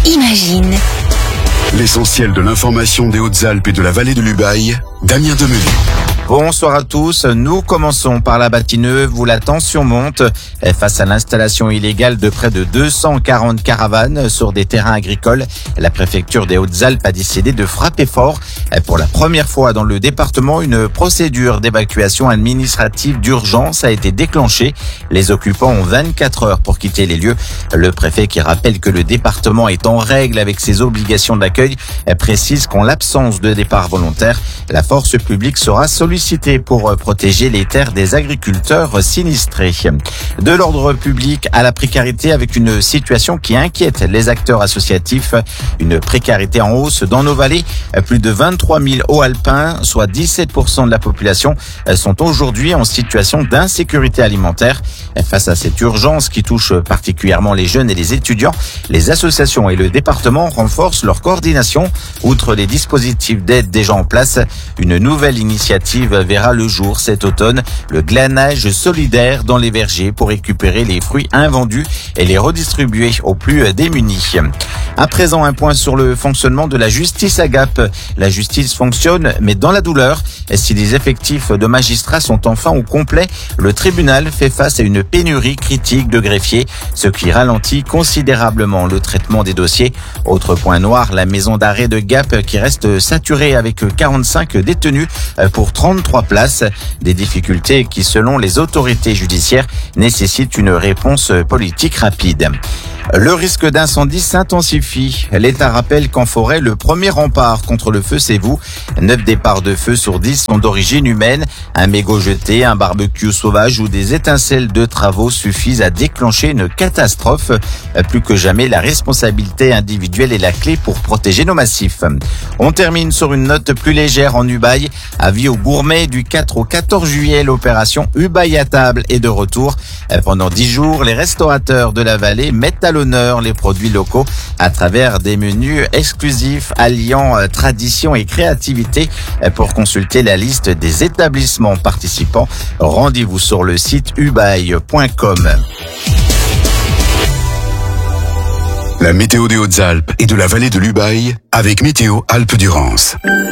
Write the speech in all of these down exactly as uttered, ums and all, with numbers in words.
Imagine. L'essentiel de l'information des Hautes-Alpes et de la vallée de l'Ubaye, Damien Demenu. Bonsoir à tous, nous commençons par la Bâtie-Neuve où la tension monte face à l'installation illégale de près de deux cent quarante caravanes sur des terrains agricoles. La préfecture des Hautes-Alpes a décidé de frapper fort. Pour la première fois dans le département, une procédure d'évacuation administrative d'urgence a été déclenchée. Les occupants ont vingt-quatre heures pour quitter les lieux. Le préfet, qui rappelle que le département est en règle avec ses obligations d'accueil, précise qu'en l'absence de départ volontaire, la force publique sera sollicitée pour protéger les terres des agriculteurs sinistrés. De l'ordre public à la précarité avec une situation qui inquiète les acteurs associatifs. Une précarité en hausse dans nos vallées. Plus de vingt-trois mille Hauts-Alpins, soit dix-sept pour cent de la population, sont aujourd'hui en situation d'insécurité alimentaire. Face à cette urgence qui touche particulièrement les jeunes et les étudiants, les associations et le département renforcent leur coordination. Outre les dispositifs d'aide déjà en place, une nouvelle initiative verra le jour cet automne, le glanage solidaire dans les vergers pour récupérer les fruits invendus et les redistribuer aux plus démunis. À présent, un point sur le fonctionnement de la justice à Gap. La justice fonctionne, mais dans la douleur. Si les effectifs de magistrats sont enfin au complet, le tribunal fait face à une pénurie critique de greffiers, ce qui ralentit considérablement le traitement des dossiers. Autre point noir, la maison d'arrêt de Gap qui reste saturée avec quarante-cinq détenus pour trente-trois places. Des difficultés qui, selon les autorités judiciaires, nécessitent une réponse politique rapide. Le risque d'incendie s'intensifie. L'État rappelle qu'en forêt, le premier rempart contre le feu, c'est vous. Neuf départs de feu sur dix sont d'origine humaine. Un mégot jeté, un barbecue sauvage ou des étincelles de travaux suffisent à déclencher une catastrophe. Plus que jamais, la responsabilité individuelle est la clé pour protéger nos massifs. On termine sur une note plus légère en Ubaye. Avis aux gourmets, du quatre au quatorze juillet, l'opération Ubaye à table est de retour. Pendant dix jours, les restaurateurs de la vallée mettent à l'honneur les produits locaux à travers des menus exclusifs alliant tradition et créativité. Pour consulter la liste des établissements participants, rendez-vous sur le site ubaye point com. La météo des Hautes-Alpes et de la vallée de l'Ubaye avec Météo Alpes-Durance.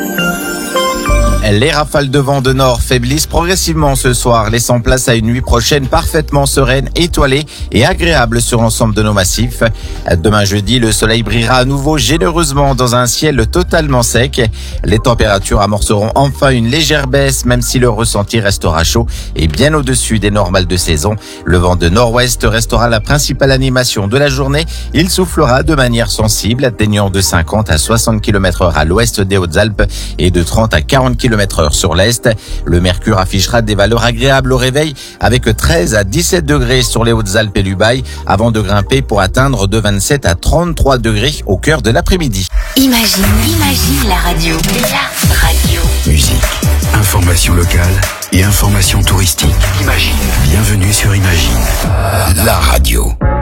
Les rafales de vent de nord faiblissent progressivement ce soir, laissant place à une nuit prochaine parfaitement sereine, étoilée et agréable sur l'ensemble de nos massifs. Demain jeudi, le soleil brillera à nouveau généreusement dans un ciel totalement sec. Les températures amorceront enfin une légère baisse, même si le ressenti restera chaud et bien au-dessus des normales de saison. Le vent de nord-ouest restera la principale animation de la journée. Il soufflera de manière sensible, atteignant de cinquante à soixante kilomètres heure à l'ouest des Hautes-Alpes et de trente à quarante kilomètres heure sur l'est. Le mercure affichera des valeurs agréables au réveil avec treize à dix-sept degrés sur les Hautes-Alpes et l'Ubaye avant de grimper pour atteindre de vingt-sept à trente-trois degrés au cœur de l'après-midi. Imagine, imagine la radio. La radio. Musique, information locale et information touristique. Imagine. Bienvenue sur Imagine, la radio.